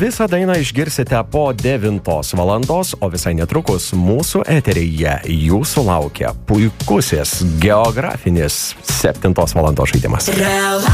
Visą dainą išgirsite po 9 valandos, o visai netrukus mūsų eteryje jūsų laukia puikusis geografinis 7 valandos žaidimas.